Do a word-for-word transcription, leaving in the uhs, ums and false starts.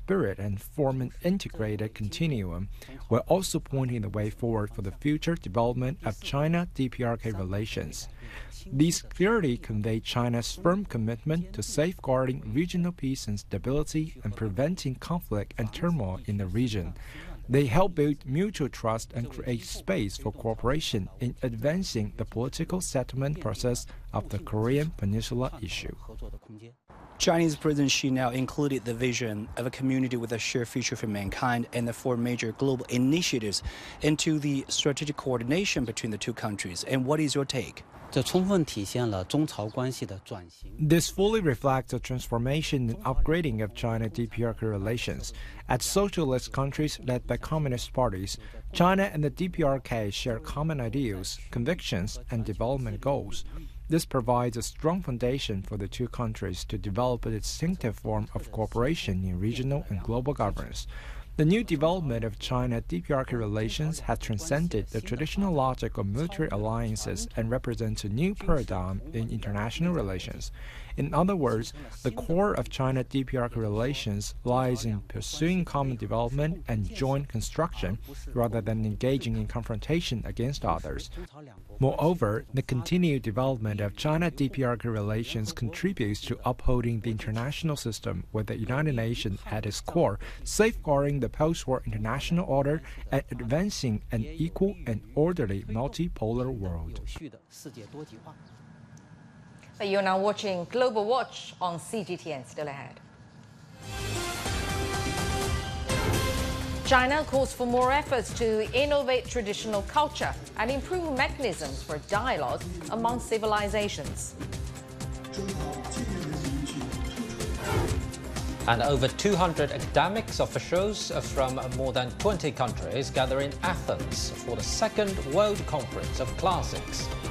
spirit and form an integrated continuum, while also pointing the way forward for the future development of China-D P R K relations. These clearly convey China's firm commitment to safeguarding regional peace and stability and preventing conflict and turmoil in the region. They help build mutual trust and create space for cooperation in advancing the political settlement process of the Korean Peninsula issue. Chinese President Xi now included the vision of a community with a shared future for mankind and the four major global initiatives into the strategic coordination between the two countries. And what is your take? This fully reflects the transformation and upgrading of China-D P R K relations. As socialist countries led by communist parties, China and the D P R K share common ideals, convictions, and development goals. This provides a strong foundation for the two countries to develop a distinctive form of cooperation in regional and global governance. The new development of China-D P R K relations has transcended the traditional logic of military alliances and represents a new paradigm in international relations. In other words, the core of China-D P R K relations lies in pursuing common development and joint construction rather than engaging in confrontation against others. Moreover, the continued development of China-D P R K relations contributes to upholding the international system with the United Nations at its core, safeguarding the post-war international order and advancing an equal and orderly multipolar world. You're now watching Global Watch on C G T N. Still ahead. China calls for more efforts to innovate traditional culture and improve mechanisms for dialogue among civilizations. And over two hundred academics officials from more than twenty countries gather in Athens for the second World Conference of Classics.